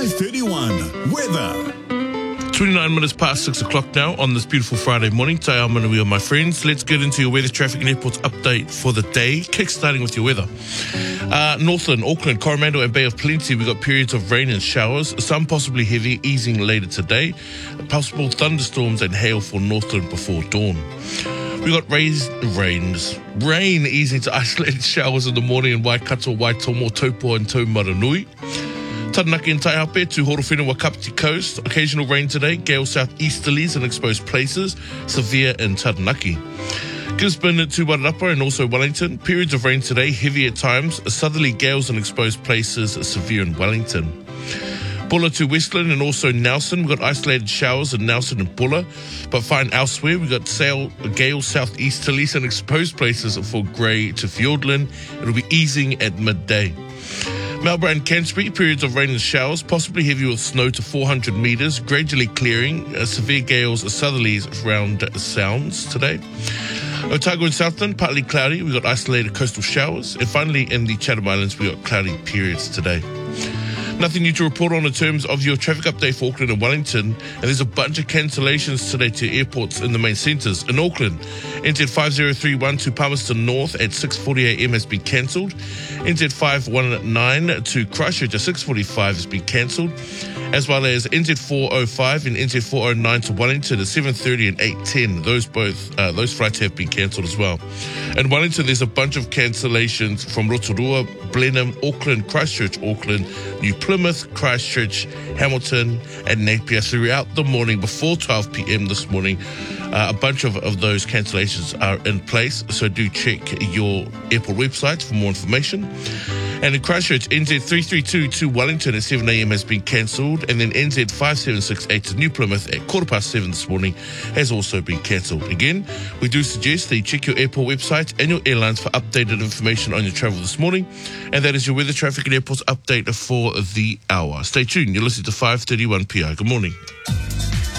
5:31 weather. 29 minutes past 6 o'clock now on this beautiful Friday morning. Te ao manawi, my friends. Let's get into your weather, traffic and airports update for the day. Kick-starting with your weather. Northland, Auckland, Coromandel and Bay of Plenty, we've got periods of rain and showers, some possibly heavy, easing later today. Possible thunderstorms and hail for Northland before dawn. We've got rain easing to isolated showers in the morning in Waikato, Waitomo, Taupo and Taumaranui. Taranaki and Taihape to Horowhenua, Kapiti Coast. Occasional rain today, gale southeasterlies in exposed places, severe in Taranaki. Gisborne to Wairarapa and also Wellington. Periods of rain today, heavy at times. Southerly gales in exposed places, severe in Wellington. Bulla to Westland and also Nelson. We've got isolated showers in Nelson and Bulla, but fine elsewhere. We've got gale southeasterlies in exposed places for Grey to Fiordland. It'll be easing at midday. Melbourne and Canterbury, periods of rain and showers, possibly heavy with snow to 400 metres, gradually clearing. Severe gales, southerlies around Sounds today. Otago and Southland, partly cloudy. We've got isolated coastal showers. And finally, in the Chatham Islands, we've got cloudy periods today. Nothing new to report on in terms of your traffic update for Auckland and Wellington. And there's a bunch of cancellations today to airports in the main centres. In Auckland, NZ 5031 to Palmerston North at 6:40am has been cancelled. NZ 519 to Christchurch at 6:45 has been cancelled. As well as NZ 405 and NZ 409 to Wellington at 7:30 and 8:10. Those flights have been cancelled as well. In Wellington, there's a bunch of cancellations from Rotorua, Blenheim, Auckland, Christchurch, Auckland, New Plymouth, Christchurch, Hamilton and Napier throughout the morning before 12pm this morning. A bunch of those cancellations are in place, so do check your airport websites for more information. And in Christchurch, NZ 332 to Wellington at 7am has been cancelled, and then NZ 5768 to New Plymouth at 7:15 this morning has also been cancelled. Again, we do suggest that you check your airport websites and your airlines for updated information on your travel this morning. And that is your weather, traffic and airports update for the hour. Stay tuned. You're listening to 5:31 PI. Good morning.